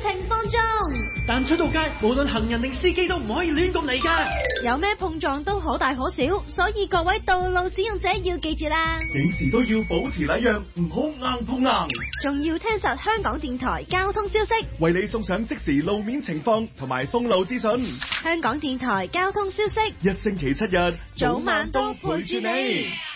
情況中。 但出到街，無論行人定司機都唔可以亂咁嚟㗎。 有咩碰撞都可大可小，所以各位道路使用者要記住啦。 幾時都要保持禮讓，唔好硬碰硬。 仲要聽實香港電台交通消息， 為你送上即時路面情況同埋封路資訊。 香港電台交通消息， 一星期7日， 早晚都陪住你。